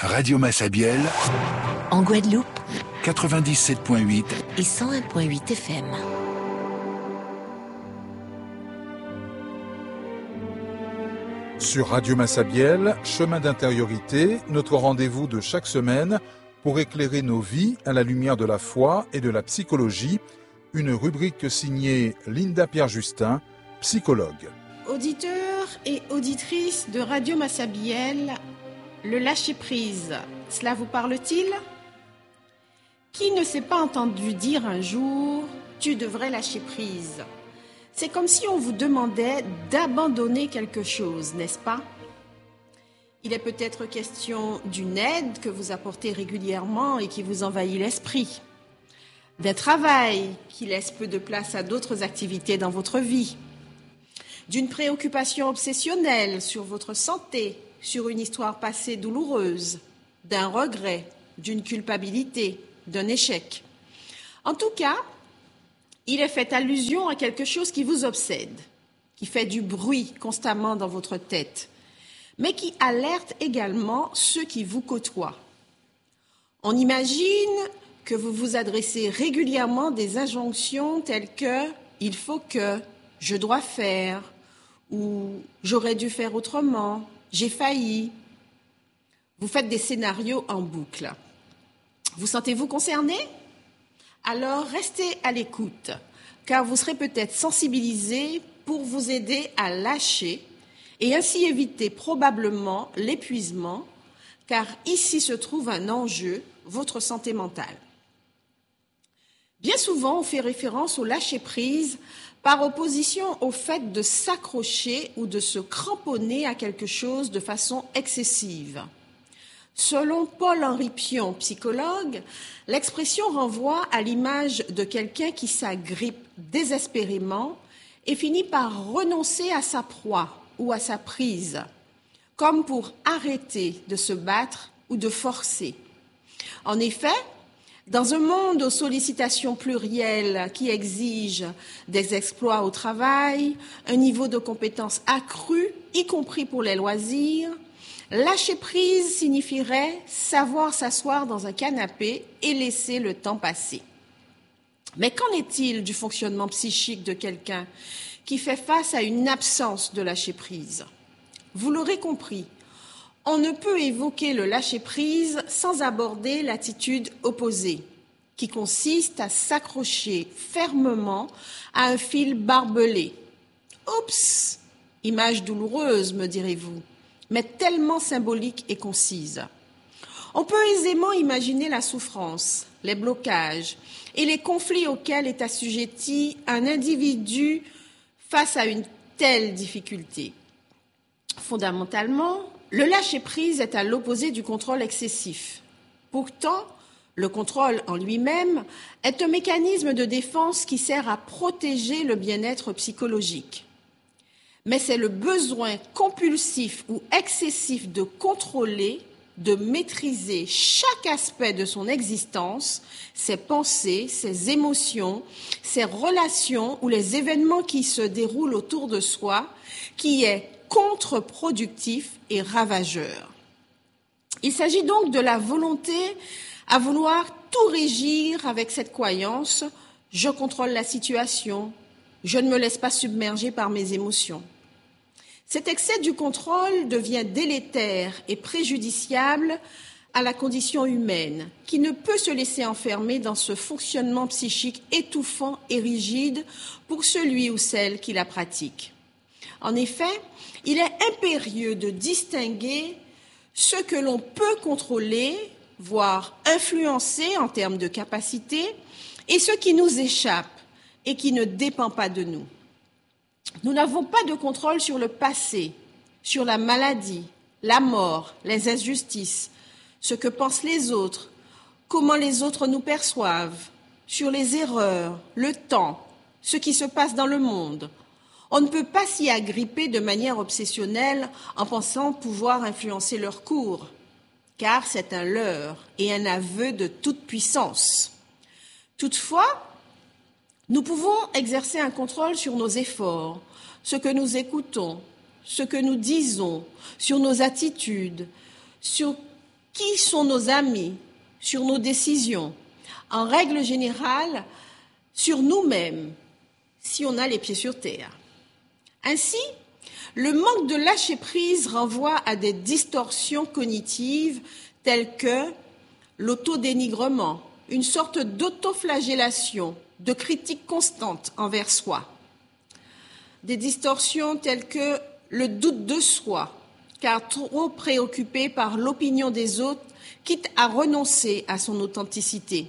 Radio Massabielle, en Guadeloupe, 97.8 et 101.8 FM. Sur Radio Massabielle, chemin d'intériorité, notre rendez-vous de chaque semaine pour éclairer nos vies à la lumière de la foi et de la psychologie. Une rubrique signée Linda Pierre-Justin, psychologue. Auditeurs et auditrices de Radio Massabielle, le lâcher-prise, cela vous parle-t-il ? Qui ne s'est pas entendu dire un jour « tu devrais lâcher prise » ? C'est comme si on vous demandait d'abandonner quelque chose, n'est-ce pas ? Il est peut-être question d'une aide que vous apportez régulièrement et qui vous envahit l'esprit, d'un travail qui laisse peu de place à d'autres activités dans votre vie, d'une préoccupation obsessionnelle sur votre santé, sur une histoire passée douloureuse, d'un regret, d'une culpabilité, d'un échec. En tout cas, il est fait allusion à quelque chose qui vous obsède, qui fait du bruit constamment dans votre tête, mais qui alerte également ceux qui vous côtoient. On imagine que vous vous adressez régulièrement des injonctions telles que « il faut que »,« je dois faire » ou « j'aurais dû faire autrement »,« j'ai failli ». Vous faites des scénarios en boucle. Vous sentez-vous concerné ? Alors restez à l'écoute, car vous serez peut-être sensibilisé pour vous aider à lâcher et ainsi éviter probablement l'épuisement, car ici se trouve un enjeu, votre santé mentale. Bien souvent, on fait référence au lâcher-prise par opposition au fait de s'accrocher ou de se cramponner à quelque chose de façon excessive. Selon Paul-Henri Pion, psychologue, l'expression renvoie à l'image de quelqu'un qui s'agrippe désespérément et finit par renoncer à sa proie ou à sa prise, comme pour arrêter de se battre ou de forcer. En effet, dans un monde aux sollicitations plurielles qui exige des exploits au travail, un niveau de compétence accru, y compris pour les loisirs, lâcher prise signifierait savoir s'asseoir dans un canapé et laisser le temps passer. Mais qu'en est-il du fonctionnement psychique de quelqu'un qui fait face à une absence de lâcher prise ? Vous l'aurez compris, on ne peut évoquer le lâcher prise sans aborder l'attitude opposée, qui consiste à s'accrocher fermement à un fil barbelé. Oups, image douloureuse, me direz-vous, mais tellement symbolique et concise. On peut aisément imaginer la souffrance, les blocages et les conflits auxquels est assujetti un individu face à une telle difficulté. Fondamentalement, le lâcher-prise est à l'opposé du contrôle excessif. Pourtant, le contrôle en lui-même est un mécanisme de défense qui sert à protéger le bien-être psychologique. Mais c'est le besoin compulsif ou excessif de contrôler, de maîtriser chaque aspect de son existence, ses pensées, ses émotions, ses relations ou les événements qui se déroulent autour de soi, qui est contre-productif et ravageur. Il s'agit donc de la volonté à vouloir tout régir avec cette croyance « je contrôle la situation, je ne me laisse pas submerger par mes émotions ». Cet excès du contrôle devient délétère et préjudiciable à la condition humaine, qui ne peut se laisser enfermer dans ce fonctionnement psychique étouffant et rigide pour celui ou celle qui la pratique. En effet, il est impérieux de distinguer ce que l'on peut contrôler, voire influencer en termes de capacité, et ce qui nous échappe et qui ne dépend pas de nous. Nous n'avons pas de contrôle sur le passé, sur la maladie, la mort, les injustices, ce que pensent les autres, comment les autres nous perçoivent, sur les erreurs, le temps, ce qui se passe dans le monde. On ne peut pas s'y agripper de manière obsessionnelle en pensant pouvoir influencer leur cours, car c'est un leurre et un aveu de toute puissance. Toutefois, nous pouvons exercer un contrôle sur nos efforts, ce que nous écoutons, ce que nous disons, sur nos attitudes, sur Qui sont nos amis sur nos décisions? En règle générale, sur nous-mêmes, si on a les pieds sur terre. Ainsi, le manque de lâcher-prise renvoie à des distorsions cognitives telles que l'autodénigrement, une sorte d'autoflagellation, de critique constante envers soi. Des distorsions telles que le doute de soi, car trop préoccupé par l'opinion des autres, quitte à renoncer à son authenticité.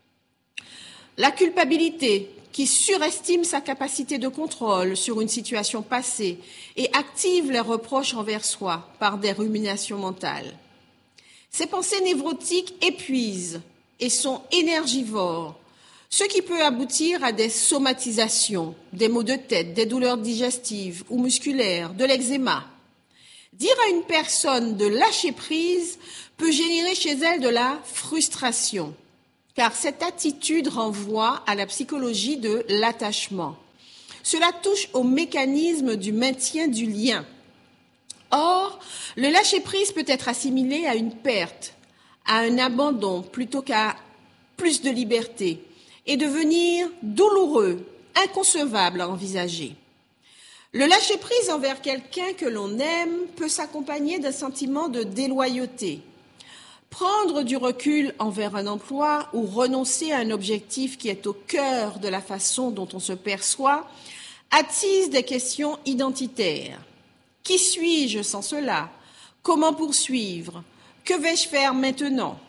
La culpabilité, qui surestime sa capacité de contrôle sur une situation passée et active les reproches envers soi par des ruminations mentales. Ces pensées névrotiques épuisent et sont énergivores, ce qui peut aboutir à des somatisations, des maux de tête, des douleurs digestives ou musculaires, de l'eczéma. Dire à une personne de lâcher prise peut générer chez elle de la frustration, car cette attitude renvoie à la psychologie de l'attachement. Cela touche au mécanisme du maintien du lien. Or, le lâcher-prise peut être assimilé à une perte, à un abandon plutôt qu'à plus de liberté, et devenir douloureux, inconcevable à envisager. Le lâcher-prise envers quelqu'un que l'on aime peut s'accompagner d'un sentiment de déloyauté. Prendre du recul envers un emploi ou renoncer à un objectif qui est au cœur de la façon dont on se perçoit attise des questions identitaires. Qui suis-je sans cela? Comment poursuivre? Que vais-je faire maintenant?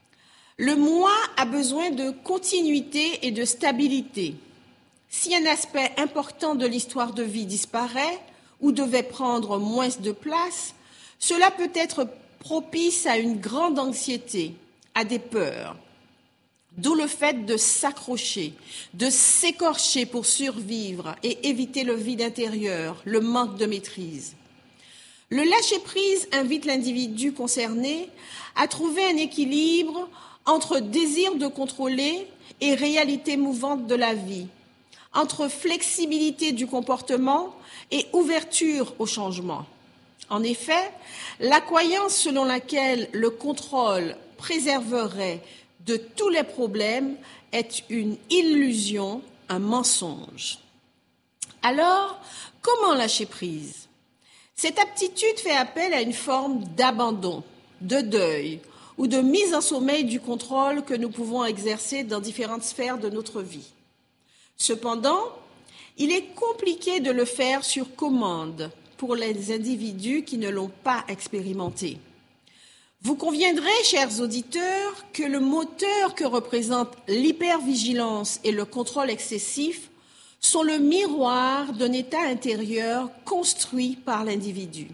Le moi a besoin de continuité et de stabilité. Si un aspect important de l'histoire de vie disparaît ou devait prendre moins de place, cela peut être propice à une grande anxiété, à des peurs. D'où le fait de s'accrocher, de s'écorcher pour survivre et éviter le vide intérieur, le manque de maîtrise. Le lâcher-prise invite l'individu concerné à trouver un équilibre entre désir de contrôler et réalité mouvante de la vie, entre flexibilité du comportement et ouverture au changement. En effet, la croyance selon laquelle le contrôle préserverait de tous les problèmes est une illusion, un mensonge. Alors, comment lâcher prise? Cette aptitude fait appel à une forme d'abandon, de deuil ou de mise en sommeil du contrôle que nous pouvons exercer dans différentes sphères de notre vie. Cependant, il est compliqué de le faire sur commande pour les individus qui ne l'ont pas expérimenté. Vous conviendrez, chers auditeurs, que le moteur que représentent l'hypervigilance et le contrôle excessif sont le miroir d'un état intérieur construit par l'individu.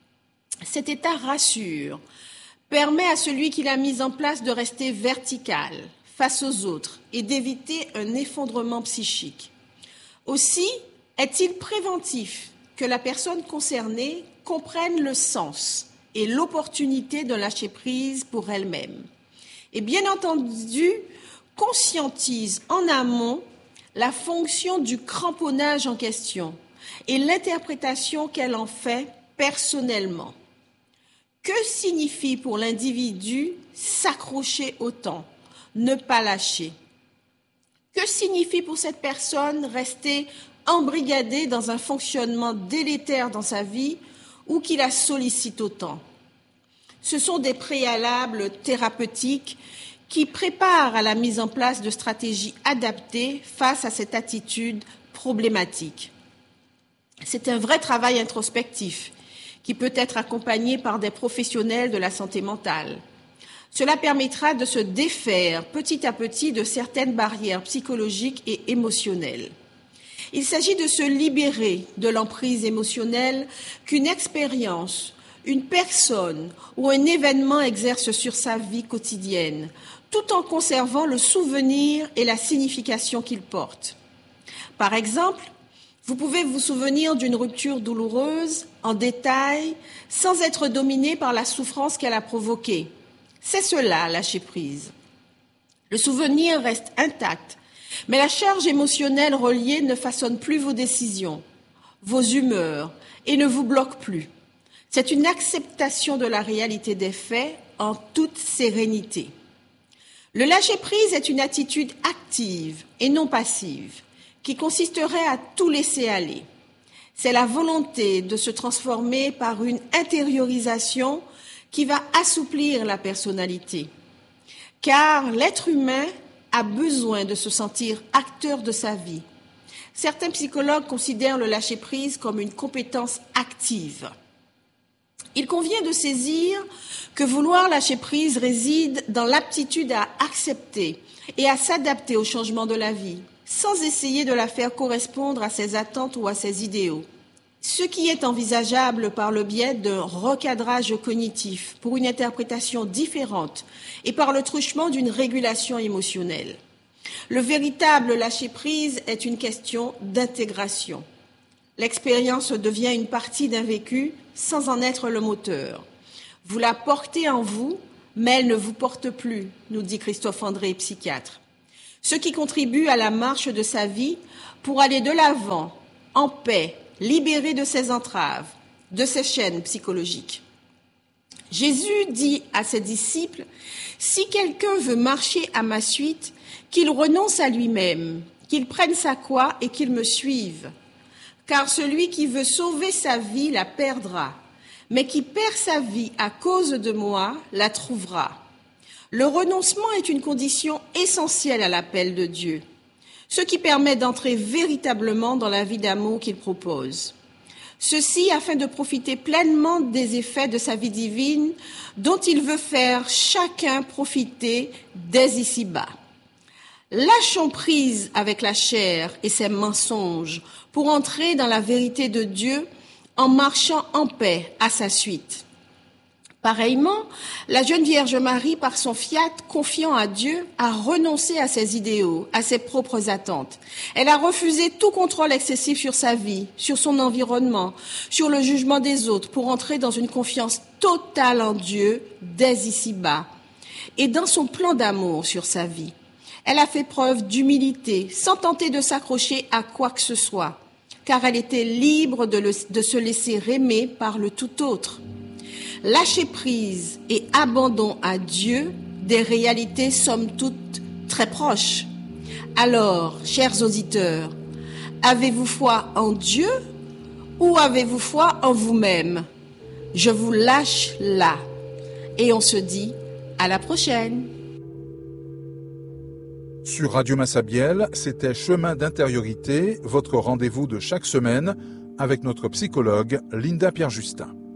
Cet état rassure, permet à celui qui l'a mis en place de rester vertical face aux autres et d'éviter un effondrement psychique. Aussi, est-il préventif que la personne concernée comprenne le sens et l'opportunité de lâcher prise pour elle-même. Et bien entendu, conscientise en amont la fonction du cramponnage en question et l'interprétation qu'elle en fait personnellement. Que signifie pour l'individu s'accrocher au temps, ne pas lâcher? Que signifie pour cette personne rester embrigadée dans un fonctionnement délétère dans sa vie ou qui la sollicite autant? Ce sont des préalables thérapeutiques qui préparent à la mise en place de stratégies adaptées face à cette attitude problématique. C'est un vrai travail introspectif qui peut être accompagné par des professionnels de la santé mentale. Cela permettra de se défaire petit à petit de certaines barrières psychologiques et émotionnelles. Il s'agit de se libérer de l'emprise émotionnelle qu'une expérience, une personne ou un événement exerce sur sa vie quotidienne, tout en conservant le souvenir et la signification qu'il porte. Par exemple, vous pouvez vous souvenir d'une rupture douloureuse en détail sans être dominé par la souffrance qu'elle a provoquée. C'est cela, lâcher prise. Le souvenir reste intact, mais la charge émotionnelle reliée ne façonne plus vos décisions, vos humeurs et ne vous bloque plus. C'est une acceptation de la réalité des faits en toute sérénité. Le lâcher-prise est une attitude active et non passive qui consisterait à tout laisser aller. C'est la volonté de se transformer par une intériorisation qui va assouplir la personnalité. Car l'être humain a besoin de se sentir acteur de sa vie. Certains psychologues considèrent le lâcher-prise comme une compétence active. Il convient de saisir que vouloir lâcher prise réside dans l'aptitude à accepter et à s'adapter au changement de la vie, sans essayer de la faire correspondre à ses attentes ou à ses idéaux. Ce qui est envisageable par le biais d'un recadrage cognitif pour une interprétation différente et par le truchement d'une régulation émotionnelle. Le véritable lâcher-prise est une question d'intégration. L'expérience devient une partie d'un vécu sans en être le moteur. Vous la portez en vous, mais elle ne vous porte plus, nous dit Christophe André, psychiatre. Ce qui contribue à la marche de sa vie pour aller de l'avant, en paix, libéré de ses entraves, de ses chaînes psychologiques. Jésus dit à ses disciples, « Si quelqu'un veut marcher à ma suite, qu'il renonce à lui-même, qu'il prenne sa croix et qu'il me suive. Car celui qui veut sauver sa vie la perdra, mais qui perd sa vie à cause de moi la trouvera. » Le renoncement est une condition essentielle à l'appel de Dieu, ce qui permet d'entrer véritablement dans la vie d'amour qu'il propose. Ceci afin de profiter pleinement des effets de sa vie divine dont il veut faire chacun profiter dès ici-bas. Lâchons prise avec la chair et ses mensonges pour entrer dans la vérité de Dieu en marchant en paix à sa suite. Pareillement, la jeune Vierge Marie, par son fiat confiant à Dieu, a renoncé à ses idéaux, à ses propres attentes. Elle a refusé tout contrôle excessif sur sa vie, sur son environnement, sur le jugement des autres, pour entrer dans une confiance totale en Dieu dès ici-bas et dans son plan d'amour sur sa vie. Elle a fait preuve d'humilité, sans tenter de s'accrocher à quoi que ce soit, car elle était libre de se laisser aimer par le tout autre. Lâcher prise et abandon à Dieu, des réalités somme toute très proches. Alors, chers auditeurs, avez-vous foi en Dieu ou avez-vous foi en vous-même? Je vous lâche là et on se dit à la prochaine. Sur Radio Massabielle, c'était Chemin d'intériorité, votre rendez-vous de chaque semaine avec notre psychologue Linda Pierre-Justin.